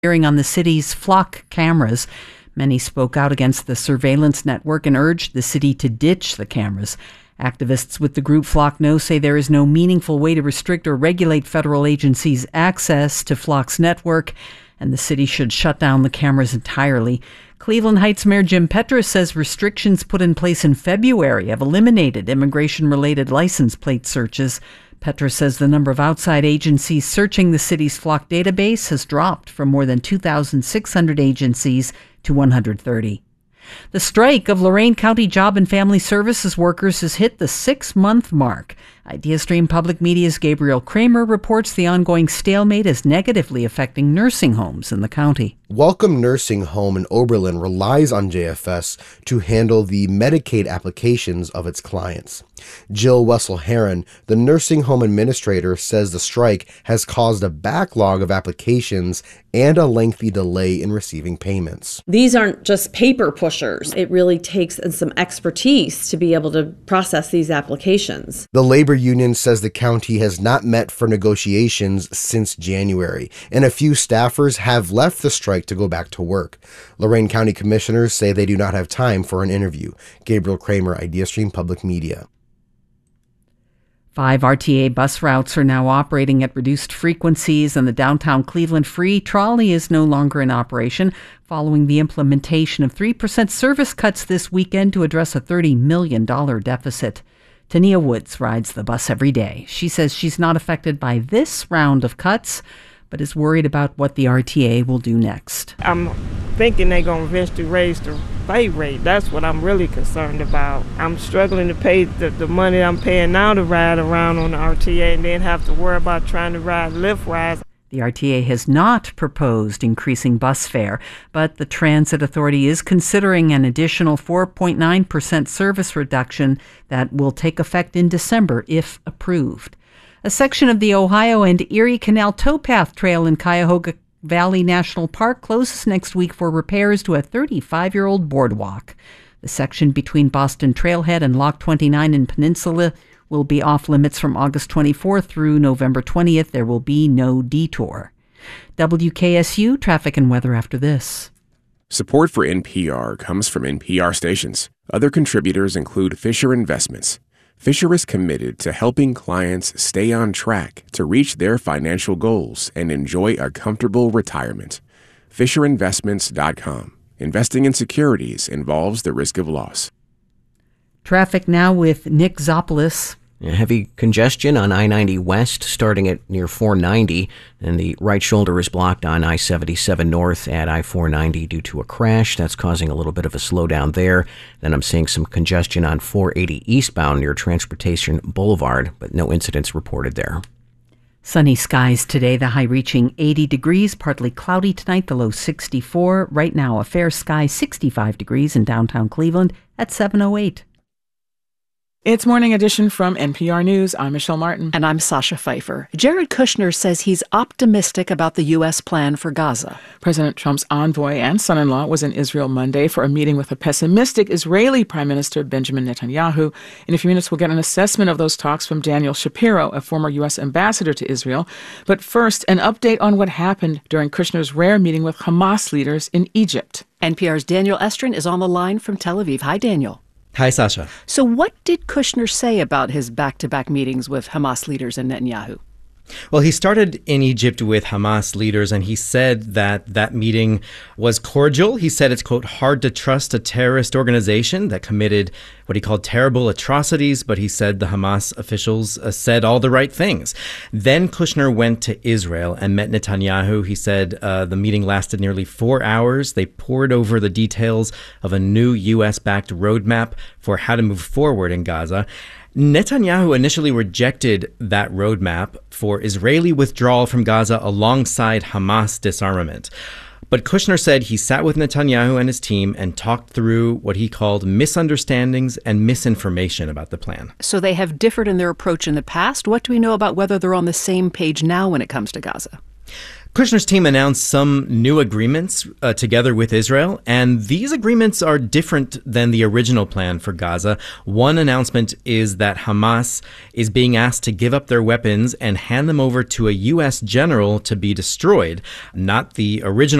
hearing on the city's flock cameras. Many spoke out against the surveillance network and urged the city to ditch the cameras. Activists with the group Flock No say there is no meaningful way to restrict or regulate federal agencies' access to Flock's network, and the city should shut down the cameras entirely. Cleveland Heights Mayor Jim Petras says restrictions put in place in February have eliminated immigration-related license plate searches. Petras says the number of outside agencies searching the city's Flock database has dropped from more than 2,600 agencies to 130. The strike of Lorain County Job and Family Services workers has hit the 6-month mark. IdeaStream Public Media's Gabriel Kramer reports the ongoing stalemate is negatively affecting nursing homes in the county. Welcome Nursing Home in Oberlin relies on JFS to handle the Medicaid applications of its clients. Jill Wessel-Heron, the nursing home administrator, says the strike has caused a backlog of applications and a lengthy delay in receiving payments. These aren't just paper pushers. It really takes some expertise to be able to process these applications. The labor union says the county has not met for negotiations since January, and a few staffers have left the strike to go back to work. Lorain County commissioners say they do not have time for an interview. Gabriel Kramer, IdeaStream Public Media. 5 RTA bus routes are now operating at reduced frequencies, and the downtown Cleveland Free Trolley is no longer in operation following the implementation of 3% service cuts this weekend to address a $30 million deficit. Tania Woods rides the bus every day. She says she's not affected by this round of cuts, but is worried about what the RTA will do next. I'm thinking they're going to eventually raise the pay rate. That's what I'm really concerned about. I'm struggling to pay the money I'm paying now to ride around on the RTA and then have to worry about trying to ride Lyft rides. The RTA has not proposed increasing bus fare, but the Transit Authority is considering an additional 4.9% service reduction that will take effect in December if approved. A section of the Ohio and Erie Canal Towpath Trail in Cuyahoga Valley National Park closes next week for repairs to a 35-year-old boardwalk. The section between Boston Trailhead and Lock 29 in Peninsula will be off limits from August 24th through November 20th. There will be no detour. WKSU traffic and weather after this. Support for NPR comes from NPR stations. Other contributors include Fisher Investments. Fisher is committed to helping clients stay on track to reach their financial goals and enjoy a comfortable retirement. FisherInvestments.com. Investing in securities involves the risk of loss. Traffic now with Nick Zopoulos. Heavy congestion on I-90 West starting at near 490, and the right shoulder is blocked on I-77 North at I-490 due to a crash. That's causing a little bit of a slowdown there. Then I'm seeing some congestion on 480 eastbound near Transportation Boulevard, but no incidents reported there. Sunny skies today, the high reaching 80 degrees, partly cloudy tonight, the low 64. Right now, a fair sky, 65 degrees in downtown Cleveland at 7:08. It's Morning Edition from NPR News. I'm Michelle Martin. And I'm Sasha Pfeiffer. Jared Kushner says he's optimistic about the U.S. plan for Gaza. President Trump's envoy and son-in-law was in Israel Monday for a meeting with a pessimistic Israeli Prime Minister Benjamin Netanyahu. In a few minutes, we'll get an assessment of those talks from Daniel Shapiro, a former U.S. ambassador to Israel. But first, an update on what happened during Kushner's rare meeting with Hamas leaders in Egypt. NPR's Daniel Estrin is on the line from Tel Aviv. Hi, Daniel. Hi, Sasha. So what did Kushner say about his back-to-back meetings with Hamas leaders and Netanyahu? Well, he started in Egypt with Hamas leaders, and he said that meeting was cordial. He said it's, quote, hard to trust a terrorist organization that committed what he called terrible atrocities, but he said the Hamas officials said all the right things. Then Kushner went to Israel and met Netanyahu. He said the meeting lasted nearly 4 hours. They pored over the details of a new U.S.-backed roadmap for how to move forward in Gaza. Netanyahu initially rejected that roadmap for Israeli withdrawal from Gaza alongside Hamas disarmament. But Kushner said he sat with Netanyahu and his team and talked through what he called misunderstandings and misinformation about the plan. So they have differed in their approach in the past. What do we know about whether they're on the same page now when it comes to Gaza? Kushner's team announced some new agreements together with Israel, and these agreements are different than the original plan for Gaza. One announcement is that Hamas is being asked to give up their weapons and hand them over to a U.S. general to be destroyed, not the original